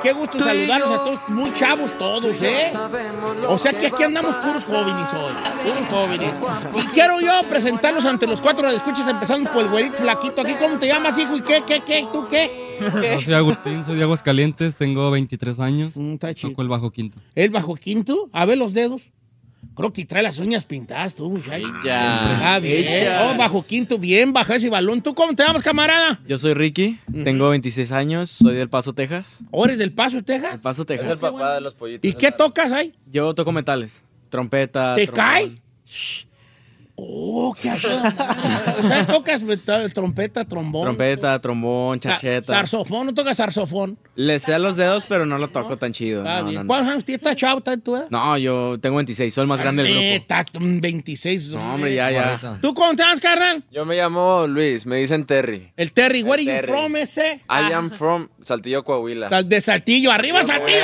qué gusto saludarlos a todos, muy chavos todos, ¿eh? O sea que aquí andamos puros jóvenes hoy, puros jóvenes. Y quiero yo presentarlos ante los 4 escuchas, empezando por el güerito flaquito aquí. ¿Cómo te llamas, hijo? ¿Y qué? ¿Tú qué? Yo soy Agustín, soy de Aguascalientes, tengo 23 años. Está chido. Toco el bajo quinto. ¿El bajo quinto? A ver los dedos. Creo que trae las uñas pintadas tú, muchacho. Ya. Ah, bien. Oh, bajo quinto, bien, bajo ese balón. ¿Tú cómo te llamas, camarada? Yo soy Ricky, tengo 26 años, soy del Paso, Texas. ¿O eres del Paso, Texas? El Paso, Es Texas. el papá de los pollitos. ¿Y qué tocas ahí? Yo toco metales, trompeta. ¿Te trombón. cae? Oh, qué asco. O sea, tocas trompeta, trombón. Trompeta, trombón, chacheta. Saxofón, no tocas saxofón. Le sé a los dedos, pero no lo toco tan chido. Está No, bien. no, no. ¿Cuántos años tienes? ¿Estás chavo? ¿Estás tú? No, yo tengo 26, soy el más grande del grupo. Estás 26. No, hombre, ya. ¿Tú cómo te llamas, carnal? Yo me llamo Luis, me dicen Terry. El Terry. Where are you Terry. from, ese? I am from Saltillo, Coahuila. De Saltillo. ¡Arriba, Saltillo!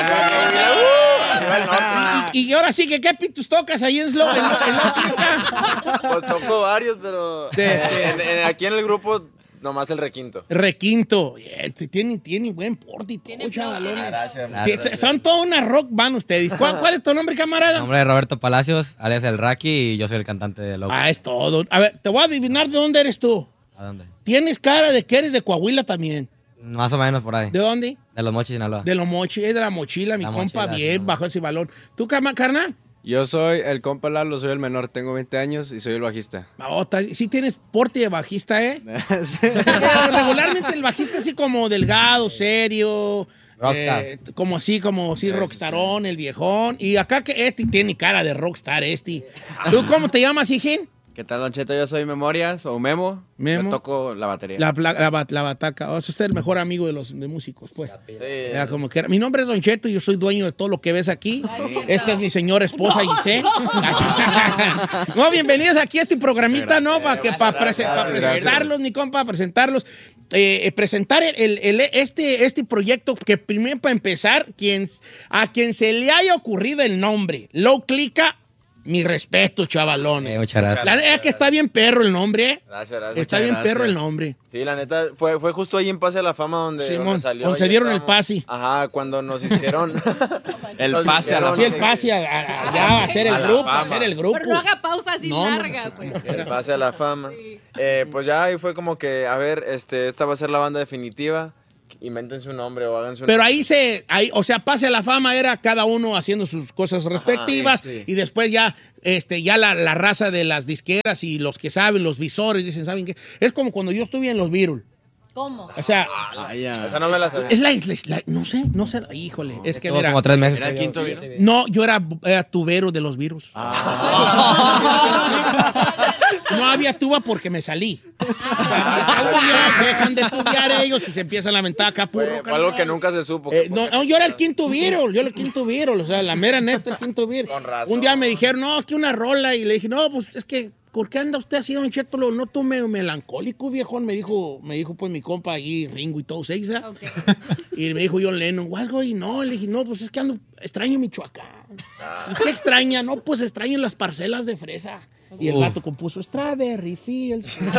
Y ahora sí, ¿qué pitos tocas ahí en Slow? Pues toco varios, pero aquí en el grupo nomás el requinto. Requinto. Tienen buen porte y todo, chavalones. Sí, son toda una rock band ustedes. ¿Cuál es tu nombre, camarada? Mi nombre es Roberto Palacios, alias El Raki, y yo soy el cantante de Loco. Es todo. A ver, te voy a adivinar de dónde eres tú. ¿A dónde? Tienes cara de que eres de Coahuila también. Más o menos por ahí. ¿De dónde? De Los Mochis, Sinaloa. De los mochis, es de la mochila, mi La compa, mochila, bien, sí, bajo ese balón. ¿Tú, carnal? Yo soy el compa Lalo, soy el menor, tengo 20 años y soy el bajista. Sí tienes porte de bajista, ¿eh? Sí. Regularmente el bajista así como delgado, serio. Rockstar. Como rockstarón, el viejón. Y acá que tiene cara de rockstar, ¿Tú cómo te llamas, hijín? ¿Qué tal, Don Cheto? Yo soy Memorias o Memo. Memo. Yo toco la batería. La bataca. O sea, usted es el mejor amigo de músicos, pues. Sí. Ya, como que mi nombre es Don Cheto y yo soy dueño de todo lo que ves aquí. Esta es mi señora esposa, Giselle. No, bienvenidos aquí a este programita, ¿no? Para presentarlos, mi compa, presentarlos. Presentar este proyecto que primero, para empezar, a quien se le haya ocurrido el nombre, Low Clica, mi respeto, chavalones. Muchas gracias. La neta es que está bien perro el nombre, ¿eh? Gracias. Está bien perro el nombre. Sí, la neta, fue justo ahí en Pase a la Fama donde Simón, salió. donde se y dieron el estábamos- pase. Ajá, cuando nos hicieron... El nos pase a la dijeron- Sí, el pase a hacer el A la grupo, fama. a hacer el grupo. Pero no haga pausa así larga, pues. El Pase a la Fama. Pues ya ahí fue como que, a ver, esta va a ser la banda definitiva. Invéntense un nombre o háganse un Pero nombre. o sea, Pase a la Fama era cada uno haciendo sus cosas respectivas sí. y después ya la raza de las disqueras y los que saben, los visores, dicen, ¿saben qué? Es como cuando yo estuve en los Beatles. ¿Cómo? O sea, Esa no me la sabía. es no sé, híjole, es que Estuvo mira, como 3 meses. Era el quinto vino. no, yo era tubero de los virus. No había tuba porque me salí. Dejan de tubear ellos y se empiezan a lamentar acá puro. Fue algo que nunca se supo. No, yo era el quinto Beatle, o sea, la mera neta, el quinto Beatle. Con razón. Un día me dijeron, no, aquí una rola, y le dije, no, pues es que, ¿por qué anda usted así, Don Cheto? No tú melancólico, viejón, me dijo pues mi compa allí, Ringo y todos ellos, ¿eh? Okay. Y me dijo John Lennon, algo, y no, le dije, no, pues es que extraño Michoacán. ¿Y qué extraña? No, pues extraño las parcelas de fresa. Y el vato compuso Strawberry Fields. Son 2,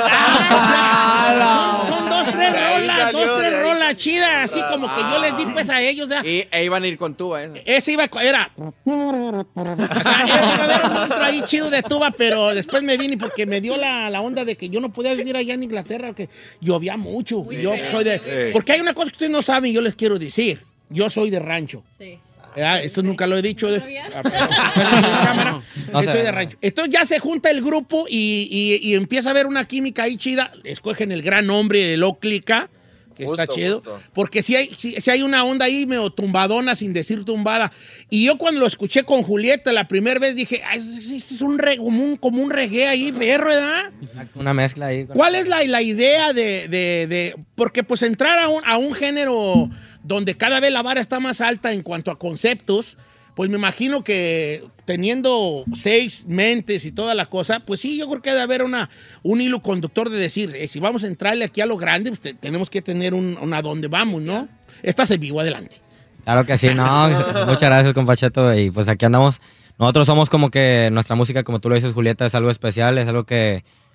3 rolas, rolas chidas, así como que yo les di pues a ellos. E iban a ir con tuba, ¿eh? Ese era era un ahí chido de tuba, pero después me vine porque me dio la onda de que yo no podía vivir allá en Inglaterra, porque llovía mucho. Sí. Yo soy porque hay una cosa que ustedes no saben, yo les quiero decir. Yo soy de rancho. Sí. Eso nunca lo he dicho. ¿Todavía? Cámara. No Soy sé. de rancho. Entonces ya se junta el grupo y empieza a haber una química ahí chida. Escogen el gran nombre de Low Clica, que Justo, está chido. justo. Porque si hay una onda ahí medio tumbadona, sin decir tumbada. Y yo cuando lo escuché con Julieta la primera vez dije, es como un reggae ahí, perro, ¿verdad? Una mezcla ahí. ¿Cuál es la idea porque pues entrar a un género donde cada vez la vara está más alta en cuanto a conceptos, pues me imagino que teniendo 6 mentes y toda la cosa, pues sí, yo creo que debe haber un hilo conductor de decir, si vamos a entrarle aquí a lo grande, pues tenemos que tener a dónde vamos, ¿no? Estás en vivo, adelante. Claro que sí, no. Muchas gracias, compa Cheto. Y pues aquí andamos. Nosotros somos como que nuestra música, como tú lo dices, Julieta, es algo especial, es algo que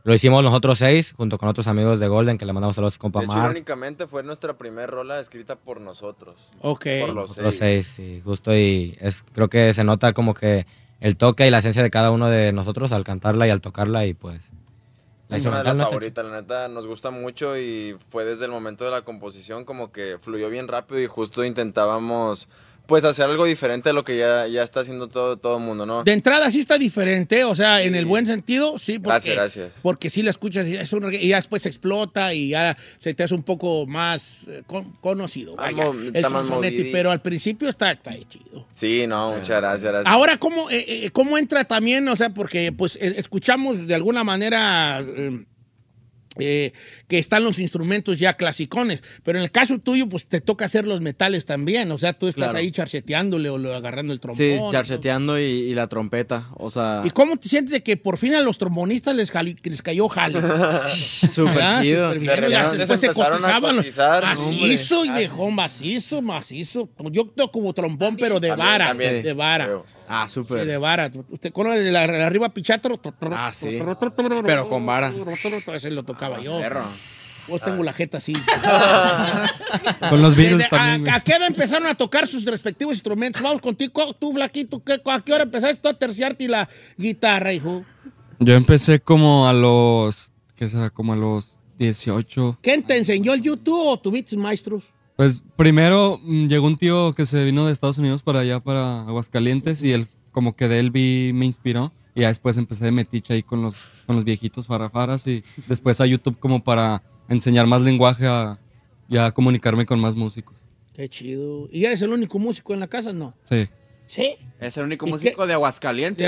Lo hicimos nosotros 6, junto con otros amigos de Golden, que le mandamos saludos a compa De hecho, Mar. irónicamente fue nuestra primera rola escrita por nosotros. Ok. Por los Nosotros 6. 6, sí, justo. Y creo que se nota como que el toque y la esencia de cada uno de nosotros al cantarla y al tocarla y pues... La Es una de instrumental las no es favoritas, la neta, nos gusta mucho y fue desde el momento de la composición como que fluyó bien rápido y justo intentábamos pues hacer algo diferente de lo que ya está haciendo todo el mundo, ¿no? De entrada sí está diferente, o sea, en el buen sentido, sí. Porque, Gracias. Porque sí la escuchas y ya después explota y ya se te hace un poco más conocido. Vaya, el más sonsonete, movidito. pero al principio está chido. Sí, no, muchas gracias. Ahora, ¿cómo entra también? O sea, porque pues escuchamos de alguna manera que están los instrumentos ya clasicones, pero en el caso tuyo, pues te toca hacer los metales también. O sea, tú estás Claro. ahí charcheteándole o agarrando el trombón. Sí, charcheteando y la trompeta. O sea, ¿Y cómo te sientes de que por fin a los trombonistas les cayó jale? súper Ah, chido. súper bien. De repente Ya se después se empezaron a cotizaban. cotizar, Macizo, hombre. viejón, macizo. Yo toco como trombón, pero de También, vara. también. De vara. Ah, Sí, súper. de vara. Usted con el de arriba pichátaro. Ah, sí. Pero con vara. Ese lo tocaba yo. Perro. Vos tengo la jeta así. Con los virus Desde- también, güey. ¿A qué hora empezaron a tocar sus respectivos instrumentos? Vamos contigo, tú, Flaquito. ¿A qué hora empezaste tú a terciarte la guitarra, hijo? Yo empecé como a los, ¿qué será? Como a los 18. ¿Quién te enseñó el YouTube o tuviste maestros? Pues primero llegó un tío que se vino de Estados Unidos para allá, para Aguascalientes, y él, como que de él me inspiró. Y ya después empecé de metiche ahí con los viejitos farrafaras y después a YouTube como para enseñar más lenguaje y a comunicarme con más músicos. Qué chido. ¿Y eres el único músico en la casa? No. Sí. ¿Sí? Es el único ¿Y músico qué? de Aguascalientes.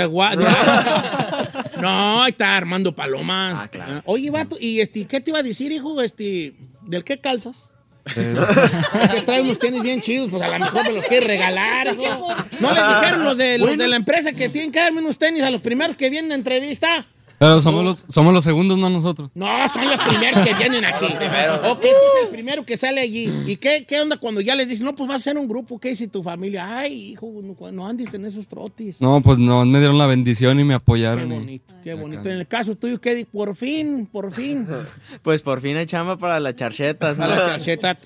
No, ahí está Armando Palomas. Ah, claro. Oye, vato, ¿y qué te iba a decir, hijo? ¿Del qué calzas? Eh, Es que trae unos tenis bien chidos, pues a lo mejor me los quiere regalar, hijo. ¿No le dijeron los de la empresa que tienen que darme unos tenis a los primeros que vienen a entrevista? Pero somos los segundos, no nosotros. No, son los primeros que vienen aquí. Ok, tú eres el primero que sale allí. ¿Y qué onda cuando ya les dicen, no, pues vas a hacer un grupo? ¿Qué dice tu familia? Ay, hijo, no andes en esos trotis. No, pues no, me dieron la bendición y me Qué apoyaron. bonito, qué bonito. En el caso tuyo, ¿qué? Por fin. Pues por fin hay chamba para las charchetas, A ¿no? la tarjeta.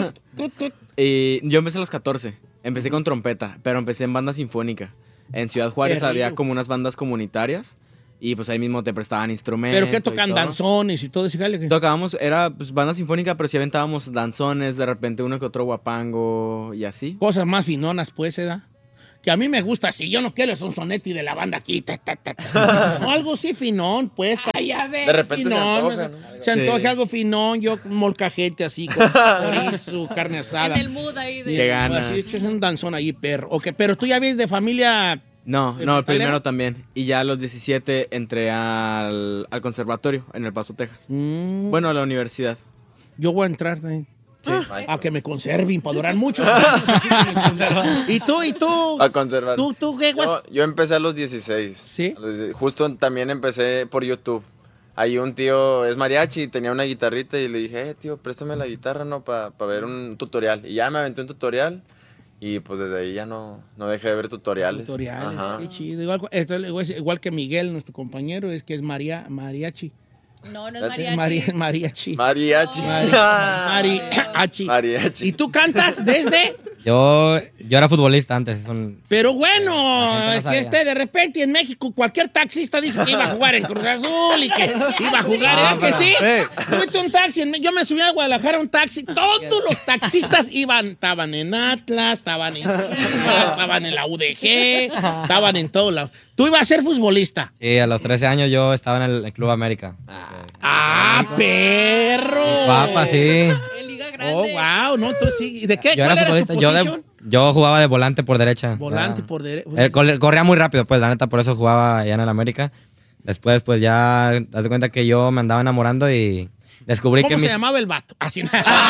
Y yo empecé a los 14. Empecé con trompeta, pero empecé en banda sinfónica. En Ciudad Juárez Perrillo. había como unas bandas comunitarias y pues ahí mismo te prestaban instrumentos. ¿Pero qué y tocan? todo. Danzones y todo eso. Jale, que- Tocábamos, era pues banda sinfónica, pero sí aventábamos danzones, de repente uno que otro guapango y así. Cosas más finonas, pues, ¿eh? Que a mí me gusta así. Yo no quiero el sonsonetti de la banda aquí. No, algo así finón, pues. Ay, a ver. De repente se Finón, antoja, ¿no? se antoja Sí. algo finón. Yo molcajete así, con chorizo, carne asada. En el mood ahí de... Qué ganas. Así, es un danzón ahí, perro. Ok, pero tú ya vienes de familia... No, ¿De no, metalero? primero también. Y ya a los 17 entré al conservatorio en El Paso, Texas. Bueno, a la universidad. Yo voy a entrar también. Sí. A que me conserven para durar mucho. ¿Y tú? A conservar. ¿Tú qué, guas? Yo empecé a los 16. ¿Sí? A los 16. Justo también empecé por YouTube. Ahí un tío es mariachi y tenía una guitarrita y le dije, tío, préstame la guitarra, ¿no? Para ver un tutorial. Y ya me aventé un tutorial y pues desde ahí ya no dejé de ver tutoriales. Tutoriales, Ajá. qué chido. Igual que Miguel, nuestro compañero, es que es mariachi. No, no es mariachi. Mariachi. Mariachi. Mariachi. Mariachi. ¿Y tú cantas desde? Yo era futbolista antes. Pero bueno, La es gente no que sabía. Ah, de repente en México cualquier taxista dice que iba a jugar en Cruz Azul y que iba a jugar, ¿verdad que sí? Súbete un taxi, yo me subí a Guadalajara a un taxi, todos los taxistas estaban en Atlas, estaban en Chivas, estaban en la UDG, estaban en todos lados. Tú ibas a ser futbolista. Sí, a los 13 años yo estaba en el Club América. ¡Ah, perro! Guapa, sí. En Liga Grande. Oh, wow, no, tú sí. ¿De qué? Yo era ¿Cuál era tu futbolista. posición? Yo jugaba de volante por derecha. Volante Ya. por derecha. Corría muy rápido, pues, la neta, por eso jugaba allá en el América. Después, pues, ya, haz de cuenta que yo me andaba enamorando y descubrí ¿Cómo que se llamaba el vato? Así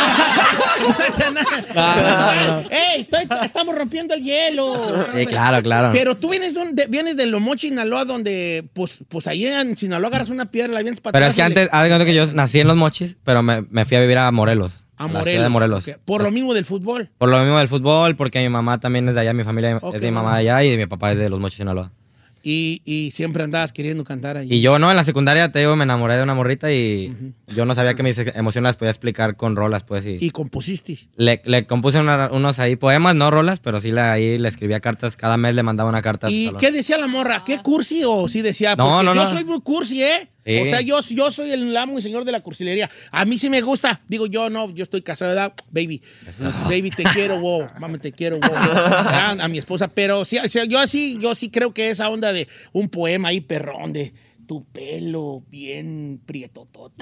¡Ey! Estamos rompiendo el hielo. Sí, claro. Pero tú vienes de Lomochi, Sinaloa, donde, pues ahí en Sinaloa agarras una piedra, la vienes para Pero atrás es que y le- antes, haz de cuenta que yo nací en Los Mochis, pero me fui a vivir a Morelos. A la Morelos. ciudad de Morelos. Ok. Por lo mismo del fútbol. Por lo mismo del fútbol, porque mi mamá también es de allá, mi familia Ok, es de mi mamá de allá y mi papá es de Los Mochis, Sinaloa. Y siempre andabas queriendo cantar ahí. Y yo, no, en la secundaria, te digo, me enamoré de una morrita y yo no sabía que mis emociones las podía explicar con rolas, pues. ¿Y compusiste? Le compuse unos ahí poemas, no rolas, pero sí ahí le escribía cartas. Cada mes le mandaba una carta. ¿Y qué decía la morra? ¿Qué cursi o sí decía? No, Porque no, yo no. soy muy cursi, ¿eh? Sí. O sea, yo soy el amo y señor de la cursilería. A mí sí me gusta. Digo, yo no, yo estoy casado, ¿verdad? Baby. Baby, te quiero, wow. Mami, te quiero, wow. A mi esposa. Pero sí, o sea, yo sí creo que esa onda de un poema ahí perrón de tu pelo bien prietotote.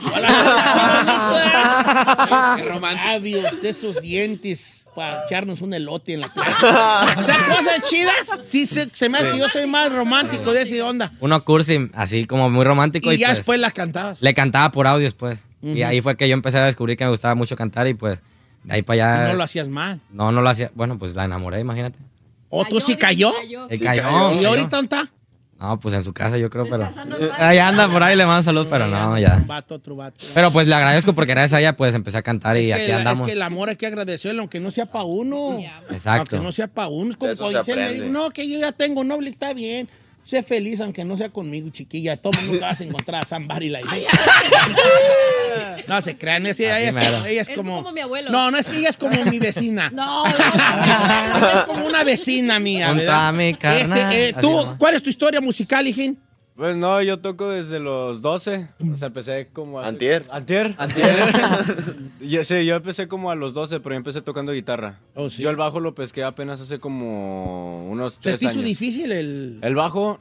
Labios, esos dientes para echarnos un elote en la playa. O sea, cosas chidas. Sí, se me hace que yo soy más romántico de esa onda. Uno cursi, así como muy romántico. Y ya pues, después las cantabas. le cantaba por audios, pues. Y ahí fue que yo empecé a descubrir que me gustaba mucho cantar y pues de ahí para allá. Y no lo hacías mal. No lo hacía. Bueno, pues la enamoré, imagínate. ¿O tú sí cayó? Se Sí cayó. cayó. ¿Y cayó. ahorita dónde está? No, pues en su casa yo creo, pero... Ahí anda por ahí, le mando salud, pero no, ya. Otro vato. Pero pues le agradezco porque gracias a ella pues empecé a cantar y aquí andamos. Es que el amor hay que agradecerlo, aunque no sea para uno. Exacto. Aunque no sea para uno. Es como Eso cuando se Giselle me aprende. dijo, no, que yo ya tengo novio, está bien. Sé feliz aunque no sea conmigo, chiquilla. Todo el mundo vas a encontrar a somebody like that. No se crean, ella es como mi abuelo. No, es que ella es como mi vecina. No. Es como una vecina mía, Junto ¿verdad? a mi carnal. ¿Tú, Así, ¿no? cuál es tu historia musical, hijín? Pues no, yo toco desde los 12. O sea, empecé como... Antier. Antier. Sí, yo empecé como a los 12, pero yo empecé tocando guitarra. Oh, sí. Yo el bajo lo pesqué apenas hace como unos ¿Se 3 te hizo años. difícil el...? El bajo...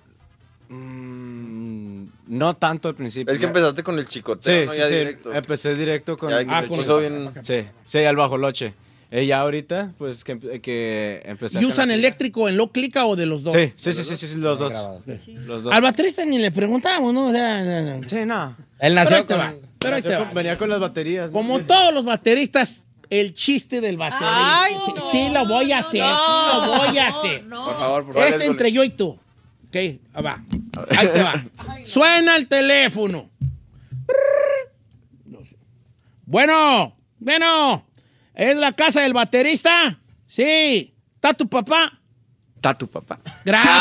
no tanto al principio. Es que empezaste con el chicoteo, Sí, ¿no? sí, Ya sí. directo. Empecé directo con... Ya Ah, que con se puso el- bien... Sí, al bajo loche. Ya ahorita, pues que empecé ¿Y a usan cantar. eléctrico en low clica o de los dos? Sí, los dos. Los dos. Al baterista ni le preguntábamos, ¿no? O sea, Sí, no. Él pero ahí nació te va. con... Pero ahí te va. Venía con las baterías. ¿no? Como todos los bateristas, el chiste del baterista. Ay, Sí, no, sí lo voy a hacer, sí lo voy a hacer. Por favor, por favor. Este entre yo y tú. Ok, va. Ahí te va. Suena el teléfono. Bueno, ¿es la casa del baterista? Sí. ¿Está tu papá? Está tu papá. Gracias.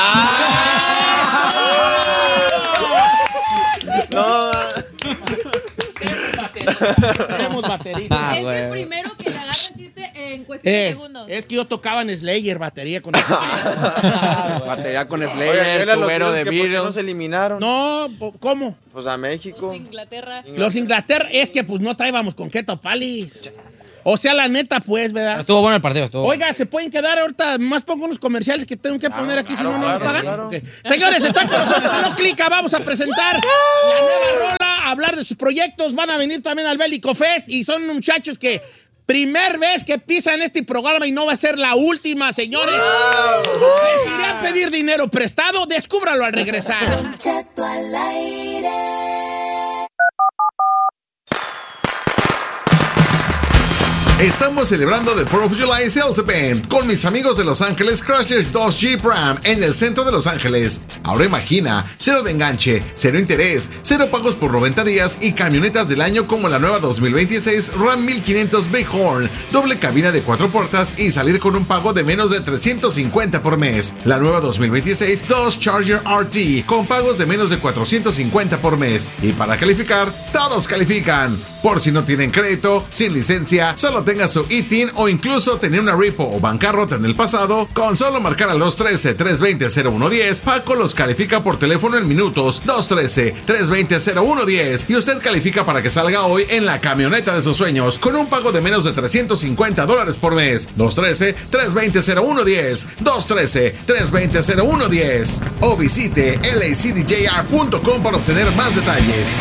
Tenemos baterista. Es el primero que le agarra el chiste en cuestión de segundos. Es que yo tocaba en Slayer batería con Batería con Oigan, Slayer, dile a los tubero Beatles de que ¿por qué nos Beatles. eliminaron? No, ¿cómo? Pues a México. Inglaterra. Los Inglaterra, es que pues no traíamos con qué topalis. O sea, la neta, pues, ¿verdad? Estuvo bueno el partido, estuvo Oiga, ¿se pueden quedar ahorita? Más pongo unos comerciales que tengo que poner aquí, si no, no nos claro, pagan. claro. Ok. Señores, están con nosotros. No clica, vamos a presentar la nueva rola, a hablar de sus proyectos. Van a venir también al Bélico Fest y son muchachos que primer vez que pisan este programa y no va a ser la última, señores. Les iré a pedir dinero prestado. Descúbralo al regresar. Don Cheto al aire. Estamos celebrando The 4th of July Sales Event con mis amigos de Los Ángeles Crushers 2 Jeep Ram en el centro de Los Ángeles. Ahora imagina, cero de enganche, cero interés, cero pagos por 90 días y camionetas del año como la nueva 2026 Ram 1500 Bighorn, doble cabina de 4 puertas y salir con un pago de menos de $350 por mes. La nueva 2026 Dodge Charger RT con pagos de menos de $450 por mes. Y para calificar, todos califican. Por si no tienen crédito, sin licencia, solo tenga su ITIN o incluso tener una repo o bancarrota en el pasado, con solo marcar al 213-320-0110, Paco los califica por teléfono en minutos. 213-320-0110 y usted califica para que salga hoy en la camioneta de sus sueños con un pago de menos de $350 por mes. 213-320-0110, 213-320-0110 o visite lacdjr.com para obtener más detalles.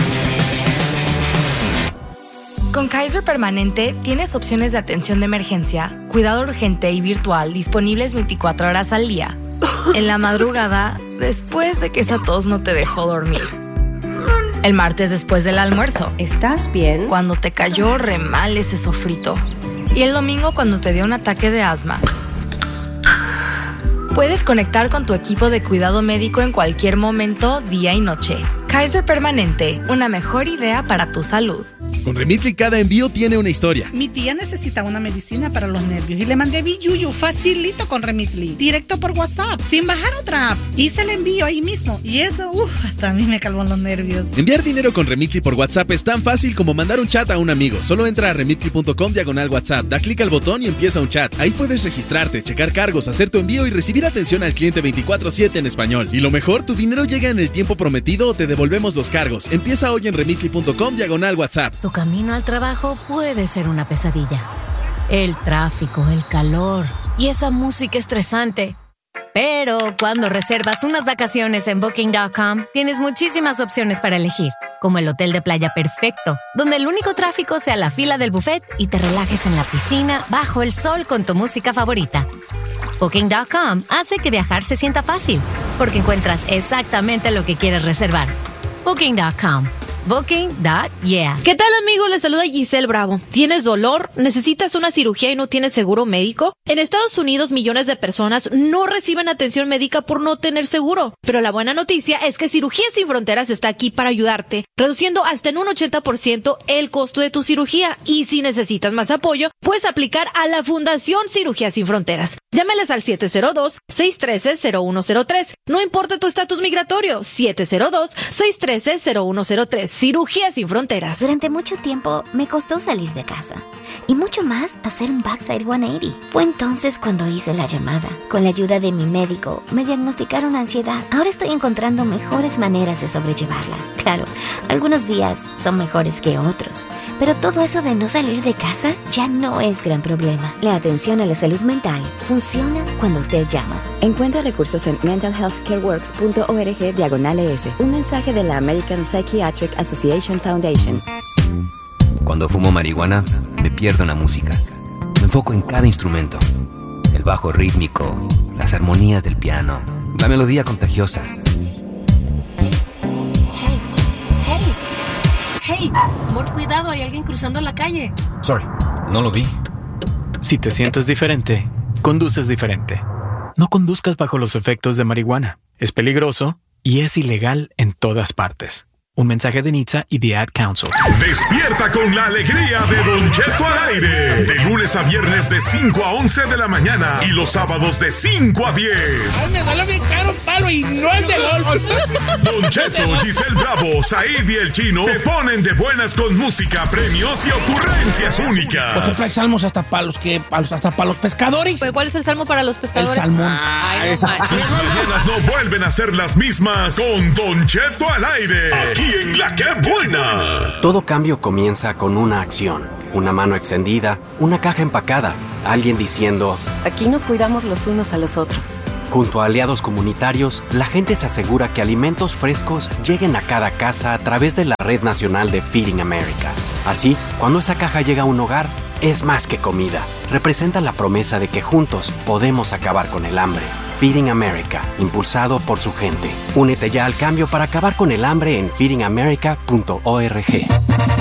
Con Kaiser Permanente tienes opciones de atención de emergencia, cuidado urgente y virtual disponibles 24 horas al día. En la madrugada, después de que esa tos no te dejó dormir. El martes después del almuerzo. ¿Estás bien? Cuando te cayó re mal ese sofrito. Y el domingo cuando te dio un ataque de asma. Puedes conectar con tu equipo de cuidado médico en cualquier momento, día y noche. Kaiser Permanente, una mejor idea para tu salud. Con Remitly cada envío tiene una historia. Mi tía necesita una medicina para los nervios y le mandé Biyuyu facilito con Remitly, directo por WhatsApp, sin bajar otra app. Hice el envío ahí mismo y eso, hasta a mí me calmó los nervios. Enviar dinero con Remitly por WhatsApp es tan fácil como mandar un chat a un amigo. Solo entra a remitly.com/WhatsApp, da clic al botón y empieza un chat. Ahí puedes registrarte, checar cargos, hacer tu envío y recibir atención al cliente 24/7 en español. Y lo mejor, tu dinero llega en el tiempo prometido o te devolvemos los cargos. Empieza hoy en remitly.com/WhatsApp. Tu camino al trabajo puede ser una pesadilla. El tráfico, el calor y esa música estresante. Pero cuando reservas unas vacaciones en Booking.com, tienes muchísimas opciones para elegir, como el hotel de playa perfecto, donde el único tráfico sea la fila del buffet y te relajes en la piscina bajo el sol con tu música favorita. Booking.com hace que viajar se sienta fácil, porque encuentras exactamente lo que quieres reservar. Booking.com. Booking.yeah. ¿Qué tal, amigos? Les saluda Giselle Bravo. ¿Tienes dolor? ¿Necesitas una cirugía y no tienes seguro médico? En Estados Unidos, millones de personas no reciben atención médica por no tener seguro. Pero la buena noticia es que Cirugía Sin Fronteras está aquí para ayudarte, reduciendo hasta en un 80% el costo de tu cirugía. Y si necesitas más apoyo, puedes aplicar a la Fundación Cirugía Sin Fronteras. Llámales al 702-613-0103. No importa tu estatus migratorio, 702-613-0103. Cirugía Sin Fronteras. Durante mucho tiempo me costó salir de casa. Y mucho más hacer un backside 180. Fue entonces cuando hice la llamada. Con la ayuda de mi médico, me diagnosticaron ansiedad. Ahora estoy encontrando mejores maneras de sobrellevarla. Claro, algunos días son mejores que otros. Pero todo eso de no salir de casa ya no es gran problema. La atención a la salud mental funciona cuando usted llama. Encuentra recursos en mentalhealthcareworks.org/ES. Un mensaje de la American Psychiatric Association Foundation. Cuando fumo marihuana, me pierdo en la música. Me enfoco en cada instrumento. El bajo rítmico, las armonías del piano, la melodía contagiosa. Hey, amor, cuidado, hay alguien cruzando la calle. Sorry, no lo vi. Si te sientes diferente, conduces diferente. No conduzcas bajo los efectos de marihuana. Es peligroso y es ilegal en todas partes. Un mensaje de NHTSA y The Ad Council. Despierta con la alegría de Don Cheto al aire. De lunes a viernes de 5 a 11 de la mañana y los sábados de 5 a 10. Ay, me salió bien caro un palo y no es de golf. Don Cheto, Giselle Bravo, Said y el Chino te ponen de buenas con música, premios y ocurrencias únicas. Por ejemplo, hay salmos hasta para los pescadores. ¿Pero cuál es el salmo para los pescadores? El salmón. Ay, no manches. Tus mañanas no vuelven a ser las mismas con Don Cheto al aire. Aquí en La Que Buena. Todo cambio comienza con una acción. Una mano extendida, una caja empacada, alguien diciendo: aquí nos cuidamos los unos a los otros. Junto a aliados comunitarios, la gente se asegura que alimentos frescos lleguen a cada casa a través de la Red Nacional de Feeding America. Así, cuando esa caja llega a un hogar, es más que comida. Representa la promesa de que juntos podemos acabar con el hambre. Feeding America, impulsado por su gente. Únete ya al cambio para acabar con el hambre en feedingamerica.org.